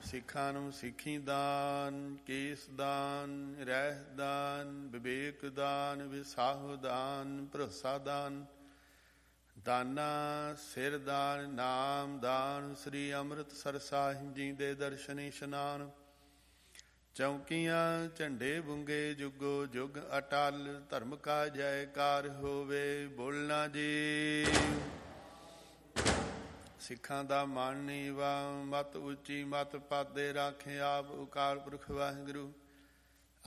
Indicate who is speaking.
Speaker 1: ਸਿੱਖਾਂ ਨੂੰ ਸਿੱਖੀ ਦਾਨ, ਕੇਸ ਦਾਨ, ਰਹਿ ਦਾਨ, ਵਿਵੇਕ ਦਾਨ, ਵਿਸਾਹੋ ਦਾਨ, ਭਰੋਸਾ ਦਾਨ, ਦਾਨਾ ਸਿਰ ਦਾਨ, ਨਾਮ ਦਾਨ, ਸ੍ਰੀ ਅੰਮ੍ਰਿਤਸਰ ਸਾਹਿਬ ਜੀ ਦੇ ਦਰਸ਼ਨ ਇਸ਼ਨਾਨ। ਚੌਂਕੀਆਂ ਝੰਡੇ ਬੁੰਗੇ ਜੁਗੋ ਜੁਗ ਅਟਲ, ਧਰਮ ਕਾ ਜੈਕਾਰ ਹੋਵੇ ਬੋਲਣਾ ਜੀ। ਸਿੱਖਾਂ ਦਾ ਮਨ ਨੀਵਾ, ਮਤ ਉੱਚੀ ਮਤ ਪਾਦੇ, ਰਾਖੇ ਆਪ ਅਕਾਲ ਪੁਰਖ ਵਾਹਿਗੁਰੂ।